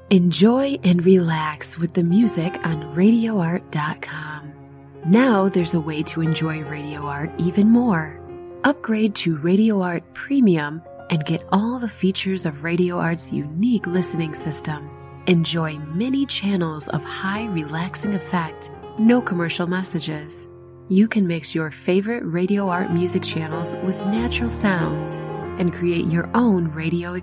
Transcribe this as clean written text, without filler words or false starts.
Enjoy and relax with the music on RadioArt.com. Now there's a way to enjoy Radio Art even more. Upgrade to Radio Art Premium and get all the features of Radio Art's unique listening system. Enjoy many channels of high relaxing effect, no commercial messages. You can mix your favorite Radio Art music channels with natural sounds and create your own radio